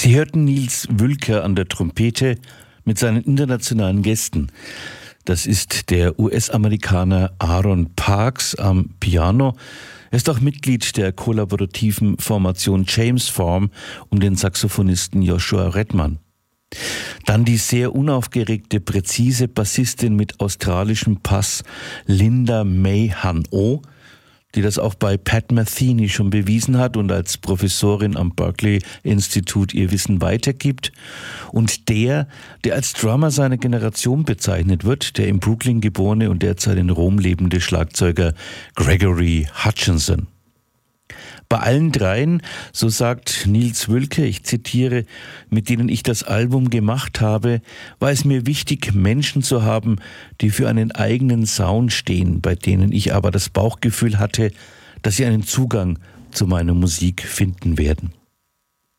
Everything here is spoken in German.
Sie hörten Nils Wülker an der Trompete mit seinen internationalen Gästen. Das ist der US-Amerikaner Aaron Parks am Piano. Er ist auch Mitglied der kollaborativen Formation James Form um den Saxophonisten Joshua Redman. Dann die sehr unaufgeregte, präzise Bassistin mit australischem Pass Linda May Han-O, die das auch bei Pat Metheny schon bewiesen hat und als Professorin am Berklee-Institut ihr Wissen weitergibt. Und der als Drummer seiner Generation bezeichnet wird, der in Brooklyn geborene und derzeit in Rom lebende Schlagzeuger Gregory Hutchinson. Bei allen dreien, so sagt Nils Wülker, ich zitiere, mit denen ich das Album gemacht habe, war es mir wichtig, Menschen zu haben, die für einen eigenen Sound stehen, bei denen ich aber das Bauchgefühl hatte, dass sie einen Zugang zu meiner Musik finden werden.